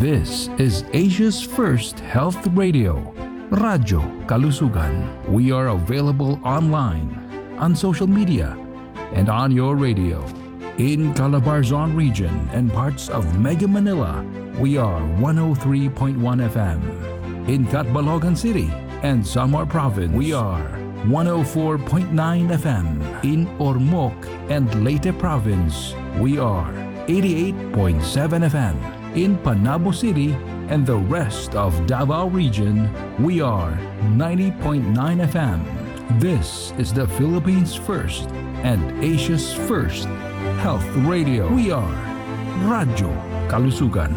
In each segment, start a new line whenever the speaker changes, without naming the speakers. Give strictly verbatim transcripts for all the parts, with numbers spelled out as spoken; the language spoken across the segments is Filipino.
This is Asia's first health radio, Radyo Kalusugan. We are available online, on social media, and on your radio. In Calabarzon region and parts of Mega Manila, we are one oh three point one F M. In Catbalogan City and Samar Province, we are one oh four point nine F M. In Ormoc and Leyte Province, we are eighty-eight point seven F M. In Panabo City and the rest of Davao region, we are ninety point nine F M. This is the Philippines' first and Asia's first health radio. We are Radyo Kalusugan.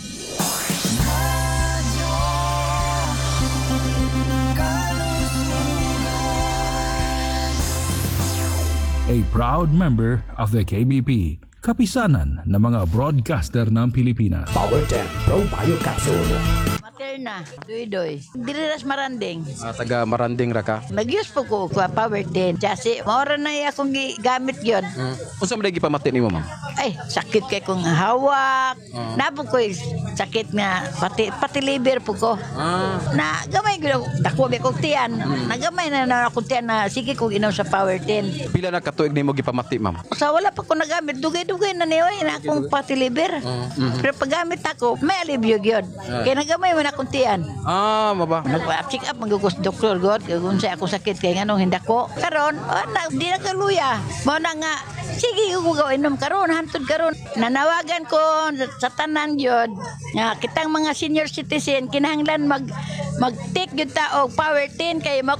A proud member of the K B P, kapisanan ng mga broadcaster ng Pilipinas.
Power ten Pro Bio Capsule.
Materna, duy-duy. Diriras maranding.
Ah, taga Maranding ra ka.
Nag-use po ko kwa Power ten. Kasi maura na iya akong gi- gamit yun.
Hmm. Unsa man lagi pamati nimo, ma'am?
Ay, sakit kay kong hawak.
Ah.
Nabo ko sakit nga pati pati liver po ko.
Ah,
Na gamay gyud dako ba kog tiyan. Nagamay na na akong tiyan na sige kog inom sa Power ten.
pila na katuig nimo gipamati, ma'am?
Sa wala pa ko nagamit, dugay-dugay na niyo na akong pati liver. Pero paggamit ako, may alibyo gyud. Kaya nagamay man akong tiyan.
Ah, maba.
Nagpa-check up magugos doktor god kung sa ako sakit kay nganong hinda ko karon oh, na, di na kaluya mo na nga sige ko go inom karon hantod karon nanawagan ko sa tanan gyud nga kitang mga senior citizen kinahanglan mag mag take gyud ta og Power ten kay mo